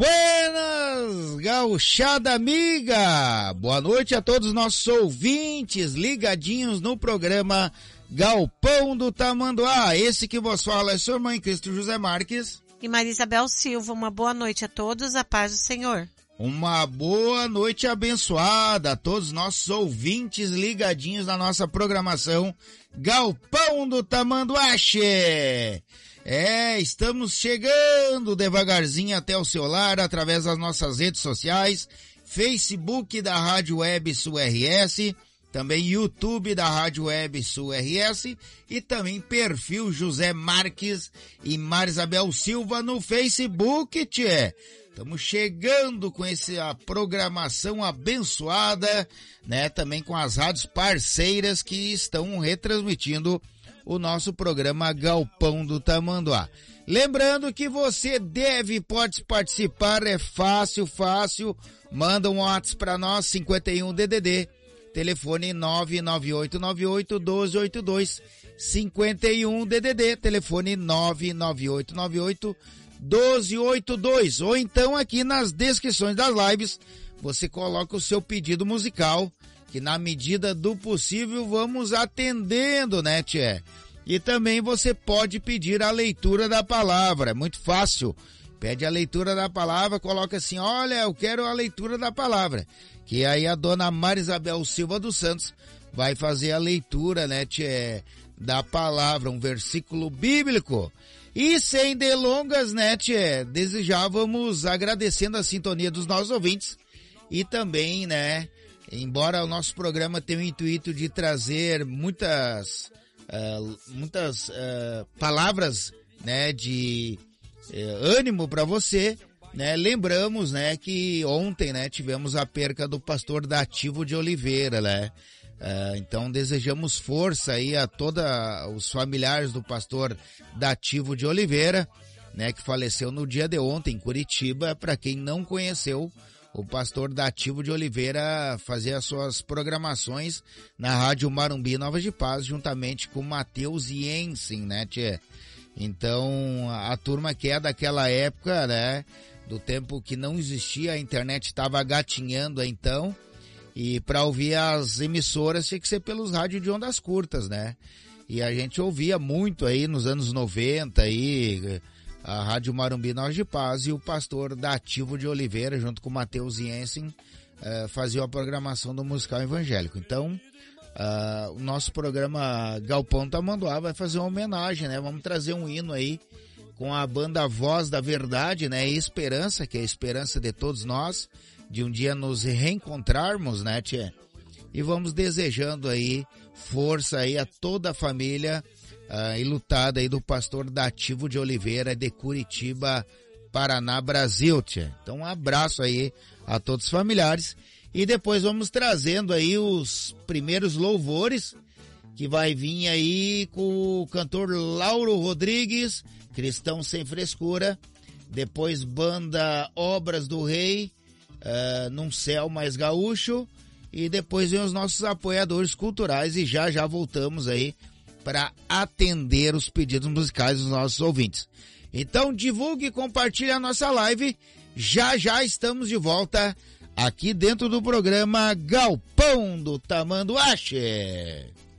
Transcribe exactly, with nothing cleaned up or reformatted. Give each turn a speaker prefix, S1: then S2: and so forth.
S1: Buenas, gauchada amiga! Boa noite a todos os nossos ouvintes ligadinhos no programa Galpão do Tamanduá. Esse que vos fala é sua mãe Cristo José Marques
S2: e Maria Isabel Silva. Uma boa noite a todos, a paz do Senhor.
S1: Uma boa noite abençoada a todos os nossos ouvintes ligadinhos na nossa programação Galpão do Tamanduache. É, estamos chegando devagarzinho até o seu lar através das nossas redes sociais, Facebook da Rádio Web Sul R S, também YouTube da Rádio Web Sul R S e também perfil José Marques e Maria Isabel Silva no Facebook, tchê. Estamos chegando com essa programação abençoada, né? Também com as rádios parceiras que estão retransmitindo o nosso programa Galpão do Tamanduá. Lembrando que você deve, pode participar, é fácil, fácil. Manda um WhatsApp para nós, cinquenta e um D D D, telefone nove nove oito nove oito um dois oito dois, cinquenta e um D D D, telefone nove nove oito nove oito um dois oito dois, ou então aqui nas descrições das lives você coloca o seu pedido musical, que na medida do possível vamos atendendo, né, tchê? E também você pode pedir a leitura da palavra, é muito fácil. Pede a leitura da palavra, coloca assim, olha, eu quero a leitura da palavra. Que aí a dona Maria Isabel Silva dos Santos vai fazer a leitura, né, tchê, da palavra, um versículo bíblico. E sem delongas, né, tchê, desejávamos agradecendo a sintonia dos nossos ouvintes e também, né, embora o nosso programa tenha o intuito de trazer muitas, uh, muitas uh, palavras, né, de uh, ânimo para você, né, lembramos, né, que ontem, né, tivemos a perca do pastor Dativo de Oliveira, né, uh, então desejamos força aí a todos os familiares do pastor Dativo de Oliveira, né, que faleceu no dia de ontem em Curitiba. Para quem não conheceu, o pastor Dativo de Oliveira fazia as suas programações na Rádio Marumbi Nova de Paz, juntamente com Matheus Jensen, né, tchê? Então, a, a turma que é daquela época, né, do tempo que não existia, a internet estava gatinhando então, e para ouvir as emissoras tinha que ser pelos rádios de ondas curtas, né? E a gente ouvia muito aí nos anos noventa aí, a Rádio Marumbi Nova de Paz, e o pastor Dativo de Oliveira, junto com o Matheus Jensen, uh, fazia a programação do musical evangélico. Então, uh, o nosso programa Galpão Tamanduá vai fazer uma homenagem, né? Vamos trazer um hino aí com a banda Voz da Verdade, né? Esperança, que é a esperança de todos nós, de um dia nos reencontrarmos, né, tia? E vamos desejando aí força aí a toda a família Uh, e lutada aí do pastor Dativo de Oliveira de Curitiba, Paraná, Brasil, tia. Então um abraço aí a todos os familiares e depois vamos trazendo aí os primeiros louvores que vai vir aí com o cantor Lauro Rodrigues, Cristão Sem Frescura, depois banda Obras do Rei, uh, Num Céu Mais Gaúcho, e depois vem os nossos apoiadores culturais e já já voltamos aí para atender os pedidos musicais dos nossos ouvintes. Então divulgue e compartilhe a nossa live. Já já estamos de volta aqui dentro do programa Galpão do Tamanduache.